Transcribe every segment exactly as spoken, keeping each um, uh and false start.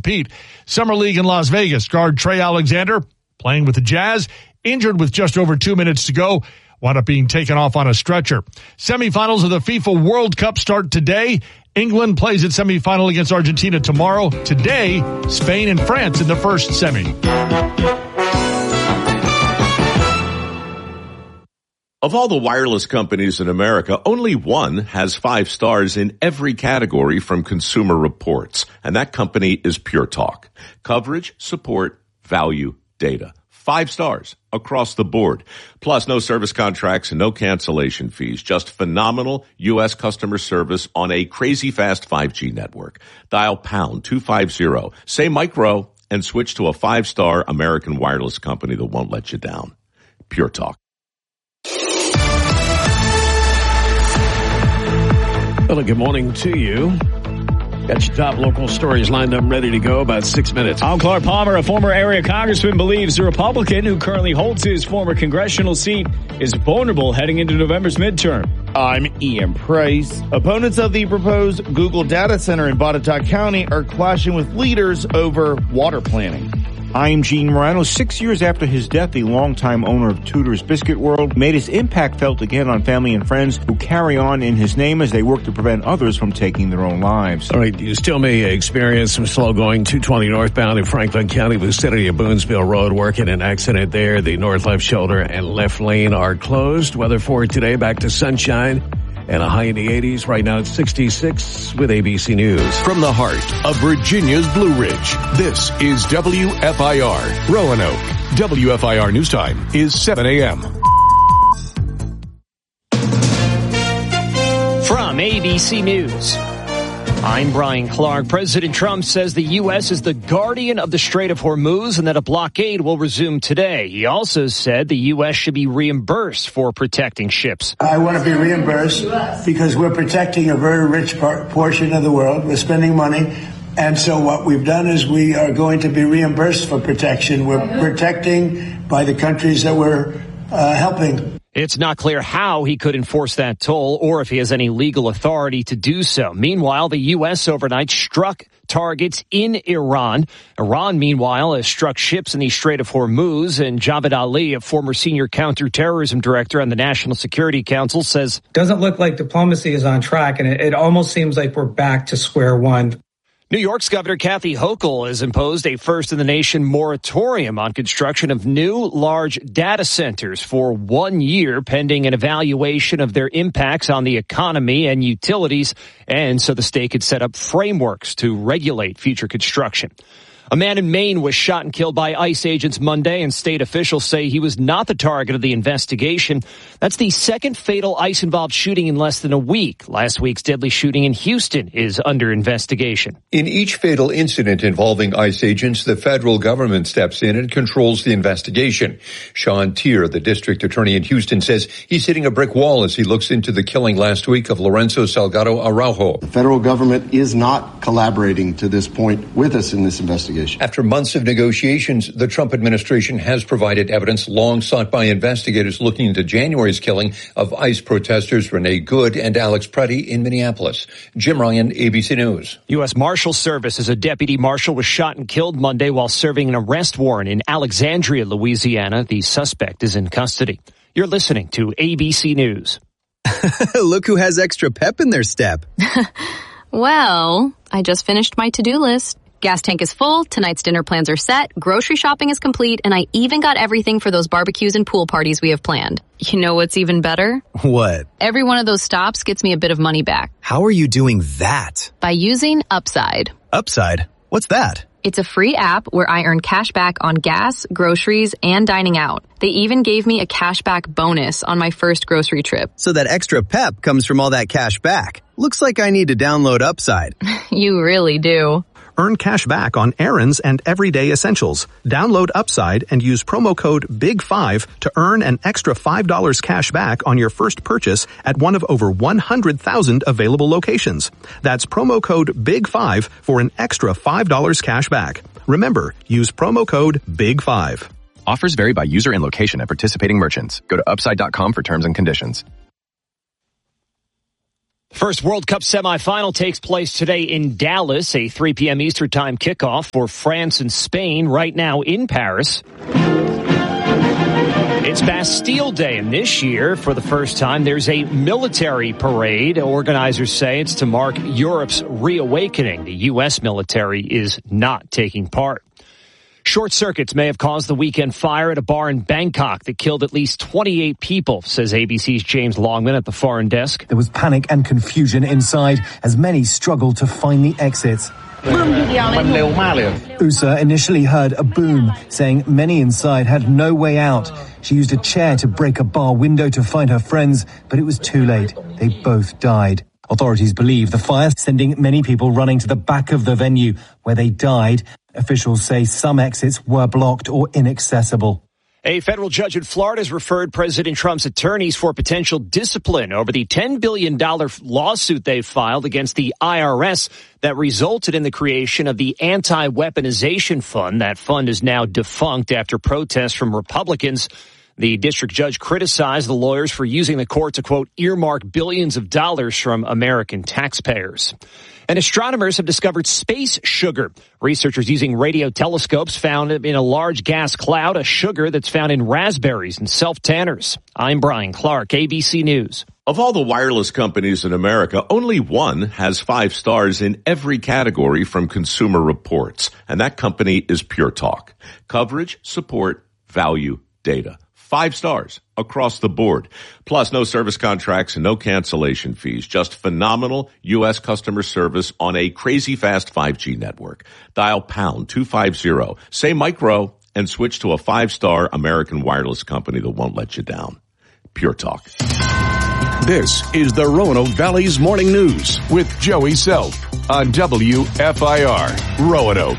compete. Summer League in Las Vegas. Guard Trey Alexander, playing with the Jazz, injured with just over two minutes to go, wound up being taken off on a stretcher. Semifinals of the FIFA World Cup start today. England plays its semifinal against Argentina tomorrow. Today, Spain and France in the first semi. Of all the wireless companies in America, only one has five stars in every category from Consumer Reports, and that company is Pure Talk. Coverage, support, value, data. Five stars across the board. Plus, no service contracts and no cancellation fees. Just phenomenal U S customer service on a crazy fast five G network. Dial pound two fifty, say micro, and switch to a five-star American wireless company that won't let you down. Pure Talk. Well, good morning to you. Got your top local stories lined up, ready to go, about six minutes. I'm Clark Palmer. A former area congressman believes the Republican who currently holds his former congressional seat is vulnerable heading into November's midterm. I'm Ian Price. Opponents of the proposed Google data center in Botetourt County are clashing with leaders over water planning. I'm Gene Morano. Six years after his death, the longtime owner of Tudor's Biscuit World made his impact felt again on family and friends who carry on in his name as they work to prevent others from taking their own lives. All right, you still may experience some slow going two twenty northbound in Franklin County, vicinity of Boonesville Road. Working an accident there. The north left shoulder and left lane are closed. Weather for today, back to sunshine and a high in the eighties. Right now it's sixty-six with A B C News. From the heart of Virginia's Blue Ridge, this is W F I R, Roanoke. W F I R News Time is seven a.m. From A B C News, I'm Brian Clark. President Trump says the U S is the guardian of the Strait of Hormuz and that a blockade will resume today. He also said the U S should be reimbursed for protecting ships. I want to be reimbursed because we're protecting a very rich par- portion of the world. We're spending money. And so what we've done is we are going to be reimbursed for protection. We're protecting by the countries that we're uh, helping. It's not clear how he could enforce that toll or if he has any legal authority to do so. Meanwhile, the U S overnight struck targets in Iran. Iran, meanwhile, has struck ships in the Strait of Hormuz. And Javed Ali, a former senior counterterrorism director on the National Security Council, says, doesn't look like diplomacy is on track, and it, it almost seems like we're back to square one. New York's Governor Kathy Hochul has imposed a first-in-the-nation moratorium on construction of new large data centers for one year, pending an evaluation of their impacts on the economy and utilities, and so the state could set up frameworks to regulate future construction. A man in Maine was shot and killed by ICE agents Monday, and state officials say he was not the target of the investigation. That's the second fatal ICE-involved shooting in less than a week. Last week's deadly shooting in Houston is under investigation. In each fatal incident involving ICE agents, the federal government steps in and controls the investigation. Sean Tier, the district attorney in Houston, says he's hitting a brick wall as he looks into the killing last week of Lorenzo Salgado Araujo. The federal government is not collaborating to this point with us in this investigation. After months of negotiations, the Trump administration has provided evidence long sought by investigators looking into January's killing of ICE protesters Renee Good and Alex Preddy in Minneapolis. Jim Ryan, A B C News. U S Marshal Service as a deputy marshal was shot and killed Monday while serving an arrest warrant in Alexandria, Louisiana. The suspect is in custody. You're listening to A B C News. Look who has extra pep in their step. Well, I just finished my to-do list. Gas tank is full, tonight's dinner plans are set, grocery shopping is complete, and I even got everything for those barbecues and pool parties we have planned. You know what's even better? What? Every one of those stops gets me a bit of money back. How are you doing that? By using Upside. Upside? What's that? It's a free app where I earn cash back on gas, groceries, and dining out. They even gave me a cashback bonus on my first grocery trip. So that extra pep comes from all that cash back. Looks like I need to download Upside. You really do. Earn cash back on errands and everyday essentials. Download Upside and use promo code big five to earn an extra five dollars cash back on your first purchase at one of over one hundred thousand available locations. That's promo code big five for an extra five dollars cash back. Remember, use promo code big five. Offers vary by user and location at participating merchants. Go to upside dot com for terms and conditions. First World Cup semifinal takes place today in Dallas, a three p.m. Eastern Time kickoff for France and Spain right now in Paris. It's Bastille Day, and this year, for the first time, there's a military parade. Organizers say it's to mark Europe's reawakening. The U S military is not taking part. Short circuits may have caused the weekend fire at a bar in Bangkok that killed at least twenty-eight people, says A B C's James Longman at the foreign desk. There was panic and confusion inside as many struggled to find the exits. Usa initially heard a boom, saying many inside had no way out. She used a chair to break a bar window to find her friends, but it was too late. They both died. Authorities believe the fire sending many people running to the back of the venue where they died. Officials say some exits were blocked or inaccessible. A federal judge in Florida has referred President Trump's attorneys for potential discipline over the ten billion dollars lawsuit they filed against the I R S that resulted in the creation of the Anti-Weaponization Fund. That fund is now defunct after protests from Republicans. The district judge criticized the lawyers for using the court to, quote, earmark billions of dollars from American taxpayers. And astronomers have discovered space sugar. Researchers using radio telescopes found in a large gas cloud a sugar that's found in raspberries and self-tanners. I'm Brian Clark, A B C News. Of all the wireless companies in America, only one has five stars in every category from Consumer Reports, and that company is Pure Talk. Coverage, support, value, data. Five stars across the board. Plus, no service contracts and no cancellation fees. Just phenomenal U S customer service on a crazy fast five G network. Dial pound two fifty, say micro, and switch to a five-star American wireless company that won't let you down. Pure Talk. This is the Roanoke Valley's Morning News with Joey Self on W F I R Roanoke.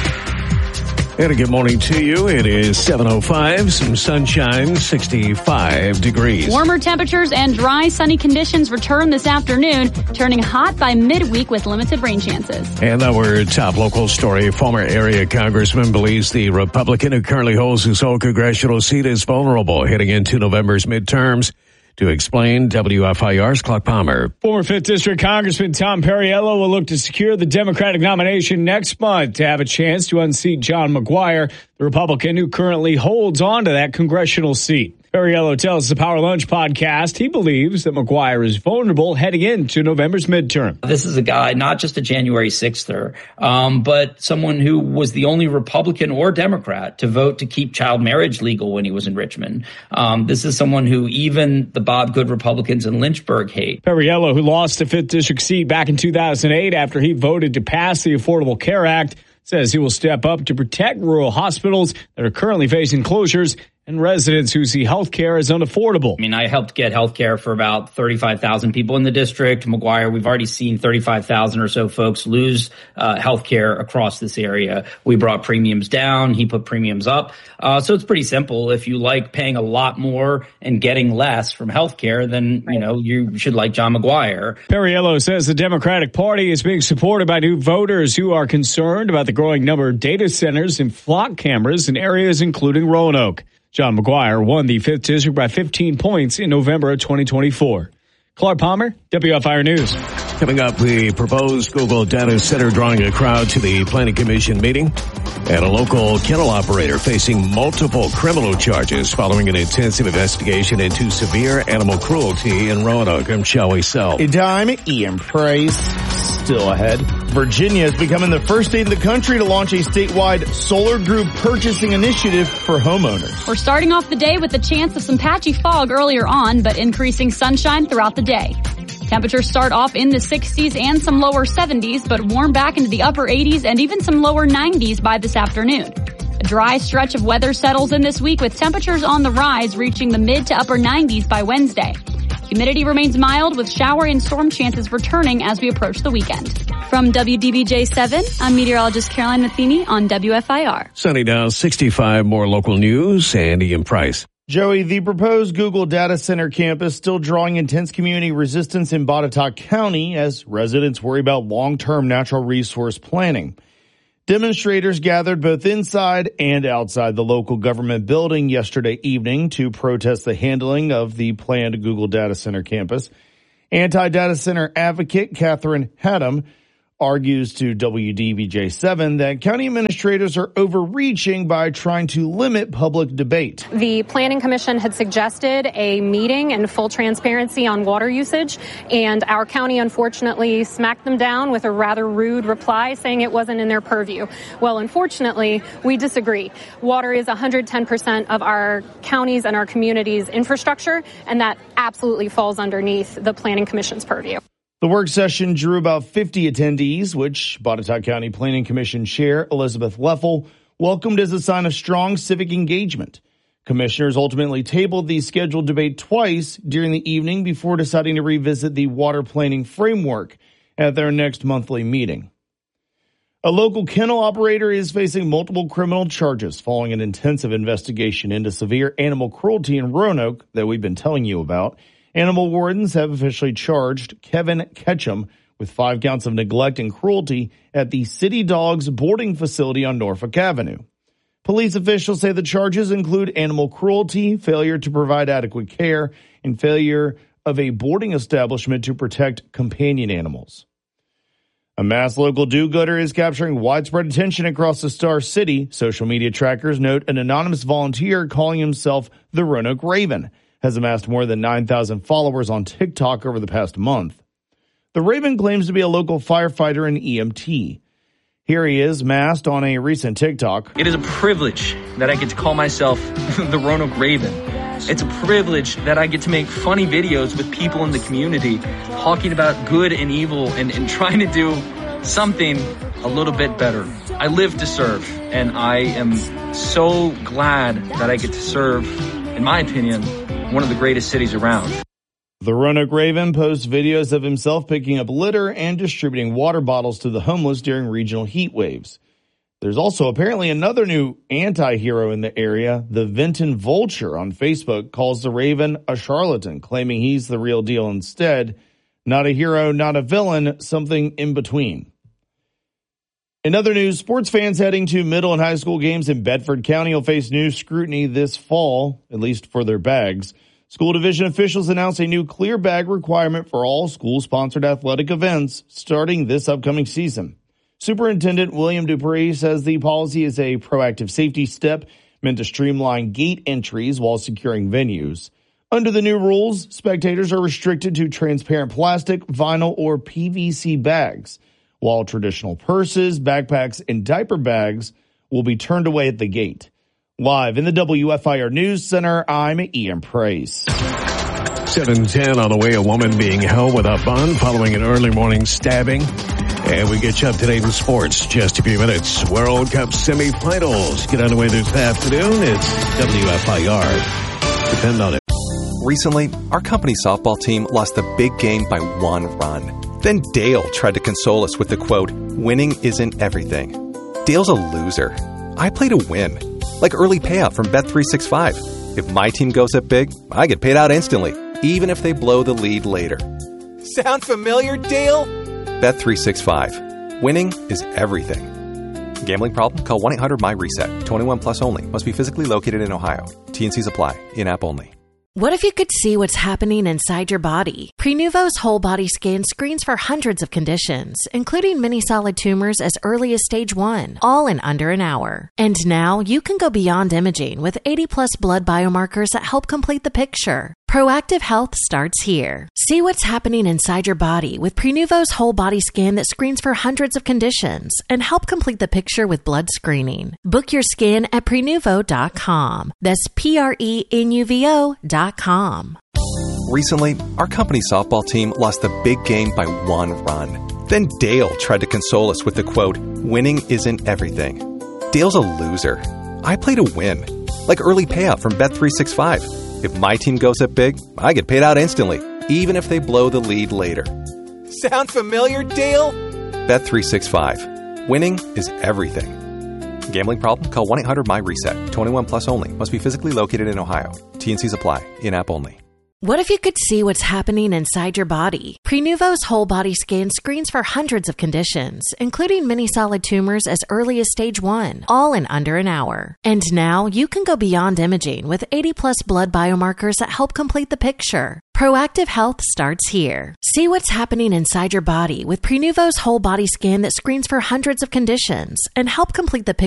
And a good morning to you. It is seven oh five, some sunshine, sixty-five degrees. Warmer temperatures and dry, sunny conditions return this afternoon, turning hot by midweek with limited rain chances. And our top local story, former area congressman believes the Republican who currently holds his whole congressional seat is vulnerable heading into November's midterms. To explain, W F I R's Clark Palmer. Former fifth District Congressman Tom Perriello will look to secure the Democratic nomination next month to have a chance to unseat John McGuire, the Republican who currently holds on to that congressional seat. Perriello tells the Power Lunch podcast he believes that McGuire is vulnerable heading into November's midterm. This is a guy, not just a January sixther, um, but someone who was the only Republican or Democrat to vote to keep child marriage legal when he was in Richmond. Um, this is someone who even the Bob Good Republicans in Lynchburg hate. Perriello, who lost a fifth District seat back in two thousand eight after he voted to pass the Affordable Care Act, says he will step up to protect rural hospitals that are currently facing closures and residents who see health care as unaffordable. I mean, I helped get health care for about thirty-five thousand people in the district. McGuire, we've already seen thirty-five thousand or so folks lose uh, health care across this area. We brought premiums down. He put premiums up. Uh, so it's pretty simple. If you like paying a lot more and getting less from health care, then, you know, you should like John McGuire. Perriello says the Democratic Party is being supported by new voters who are concerned about the growing number of data centers and flock cameras in areas including Roanoke. John McGuire won the fifth District by fifteen points in November of twenty twenty-four. Clark Palmer, W F I R News. Coming up, the proposed Google data center drawing a crowd to the Planning Commission meeting, and a local kennel operator facing multiple criminal charges following an intensive investigation into severe animal cruelty in Roanoke. I'm Joey Self. In time, Ian Price. Still ahead. Virginia is becoming the first state in the country to launch a statewide solar group purchasing initiative for homeowners. We're starting off the day with the chance of some patchy fog earlier on, but increasing sunshine throughout the day. Temperatures start off in the sixties and some lower seventies, but warm back into the upper eighties and even some lower nineties by this afternoon. A dry stretch of weather settles in this week with temperatures on the rise, reaching the mid to upper nineties by Wednesday. Humidity remains mild with shower and storm chances returning as we approach the weekend. From W D B J seven, I'm meteorologist Caroline Matheny on W F I R. Sunny now, sixty-five, more local news, and Ian Price. Joey, the proposed Google data center campus still drawing intense community resistance in Botetourt County as residents worry about long-term natural resource planning. Demonstrators gathered both inside and outside the local government building yesterday evening to protest the handling of the planned Google data center campus. Anti-data center advocate Catherine Haddam argues to W D B J seven that county administrators are overreaching by trying to limit public debate. The Planning Commission had suggested a meeting and full transparency on water usage, and our county unfortunately smacked them down with a rather rude reply saying it wasn't in their purview. Well, unfortunately, we disagree. Water is one hundred ten percent of our counties and our communities' infrastructure, and that absolutely falls underneath the Planning Commission's purview. The work session drew about fifty attendees, which Botetourt County Planning Commission Chair Elizabeth Leffel welcomed as a sign of strong civic engagement. Commissioners ultimately tabled the scheduled debate twice during the evening before deciding to revisit the water planning framework at their next monthly meeting. A local kennel operator is facing multiple criminal charges following an intensive investigation into severe animal cruelty in Roanoke that we've been telling you about. Animal wardens have officially charged Kevin Ketchum with five counts of neglect and cruelty at the City Dogs boarding facility on Norfolk Avenue. Police officials say the charges include animal cruelty, failure to provide adequate care, and failure of a boarding establishment to protect companion animals. A mass local do-gooder is capturing widespread attention across the Star City. Social media trackers note an anonymous volunteer calling himself the Roanoke Raven has amassed more than nine thousand followers on TikTok over the past month. The Raven claims to be a local firefighter and E M T. Here he is, masked on a recent TikTok. It is a privilege that I get to call myself the Roanoke Raven. It's a privilege that I get to make funny videos with people in the community talking about good and evil and, and trying to do something a little bit better. I live to serve, and I am so glad that I get to serve, in my opinion, one of the greatest cities around. The Roanoke Raven posts videos of himself picking up litter and distributing water bottles to the homeless during regional heat waves. There's also apparently another new anti-hero in the area. The Vinton Vulture on Facebook calls the Raven a charlatan, claiming he's the real deal instead. Not a hero, not a villain, something in between. In other news, sports fans heading to middle and high school games in Bedford County will face new scrutiny this fall, at least for their bags. School division officials announced a new clear bag requirement for all school-sponsored athletic events starting this upcoming season. Superintendent William Dupree says the policy is a proactive safety step meant to streamline gate entries while securing venues. Under the new rules, spectators are restricted to transparent plastic, vinyl, or P V C bags, while traditional purses, backpacks, and diaper bags will be turned away at the gate. Live in the W F I R News Center, I'm Ian Price. seven ten on the way, a woman being held without bond following an early morning stabbing. And we get you up to date in sports just a few minutes. World Cup semifinals get underway this afternoon. It's W F I R. Depend on it. Recently, our company softball team lost the big game by one run. Then Dale tried to console us with the quote, "Winning isn't everything." Dale's a loser. I play to win. Like early payout from Bet three sixty-five. If my team goes up big, I get paid out instantly, even if they blow the lead later. Sound familiar, Dale? Bet three sixty-five. Winning is everything. Gambling problem? Call one eight hundred my reset. twenty-one plus only. Must be physically located in Ohio. T and Cs apply. In-app only. What if you could see what's happening inside your body? Prenuvo's whole body scan screens for hundreds of conditions, including many solid tumors as early as stage one, all in under an hour. And now you can go beyond imaging with eighty plus blood biomarkers that help complete the picture. Proactive health starts here. See what's happening inside your body with Prenuvo's whole body scan that screens for hundreds of conditions and help complete the picture with blood screening. Book your scan at Prenuvo dot com. That's P R E N U V O dot com. Recently, our company softball team lost the big game by one run. Then Dale tried to console us with the quote, "Winning isn't everything." Dale's a loser. I play to win. Like early payout from Bet three sixty-five. If my team goes up big, I get paid out instantly, even if they blow the lead later. Sound familiar, Dale? Bet three sixty-five. Winning is everything. Gambling problem? Call one eight hundred my reset. twenty-one plus only. Must be physically located in Ohio. T and Cs apply. In-app only. What if you could see what's happening inside your body? Prenuvo's whole body scan screens for hundreds of conditions, including many solid tumors as early as stage one, all in under an hour. And now you can go beyond imaging with eighty plus blood biomarkers that help complete the picture. Proactive health starts here. See what's happening inside your body with Prenuvo's whole body scan that screens for hundreds of conditions and help complete the picture